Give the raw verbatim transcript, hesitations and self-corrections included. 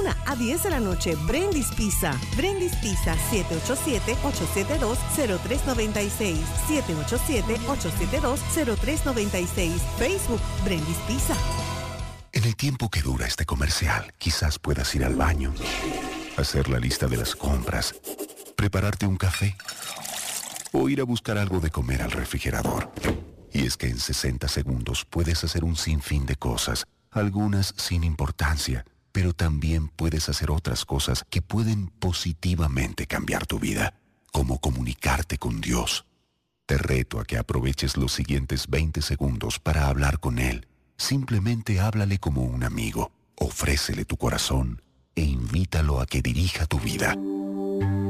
una a diez de la noche. Brendis Pizza. Brendis Pizza, siete ocho siete, ocho siete dos, cero tres nueve seis. siete ocho siete, ocho siete dos, cero tres nueve seis. Facebook, Brendis Pizza. En el tiempo que dura este comercial, quizás puedas ir al baño, hacer la lista de las compras, prepararte un café o ir a buscar algo de comer al refrigerador. Y es que en sesenta segundos puedes hacer un sinfín de cosas, algunas sin importancia, pero también puedes hacer otras cosas que pueden positivamente cambiar tu vida, como comunicarte con Dios. Te reto a que aproveches los siguientes veinte segundos para hablar con Él. Simplemente háblale como un amigo, ofrécele tu corazón e invítalo a que dirija tu vida.